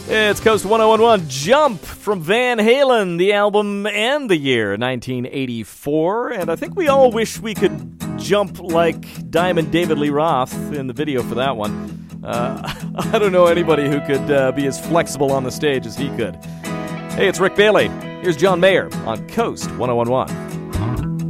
It's Coast 1011 Jump from Van Halen, the album and the year 1984. And I think we all wish we could jump like Diamond David Lee Roth in the video for that one. I don't know anybody who could be as flexible on the stage as he could. Hey, it's Rick Bailey. Here's John Mayer on Coast 1011.